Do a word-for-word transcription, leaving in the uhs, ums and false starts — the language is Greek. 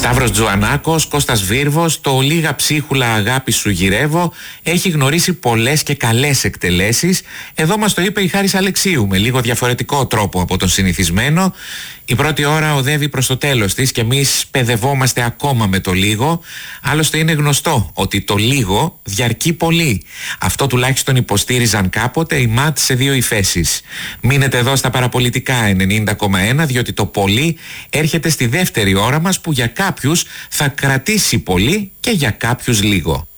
Σταύρος Τζουανάκος, Κώστας Βίρβος, το «Λίγα ψίχουλα αγάπη σου γυρεύω» έχει γνωρίσει πολλές και καλές εκτελέσεις. Εδώ μας το είπε η Χάρης Αλεξίου με λίγο διαφορετικό τρόπο από τον συνηθισμένο. Η πρώτη ώρα οδεύει προς το τέλος της και εμείς παιδευόμαστε ακόμα με το λίγο. Άλλωστε είναι γνωστό ότι το λίγο διαρκεί πολύ. Αυτό τουλάχιστον υποστήριζαν κάποτε οι ΜΑΤ σε δύο υφέσεις. Μείνετε εδώ στα παραπολιτικά ενενήντα κόμμα ένα, διότι το πολύ έρχεται στη δεύτερη ώρα μας, που για κάποιους θα κρατήσει πολύ και για κάποιους λίγο.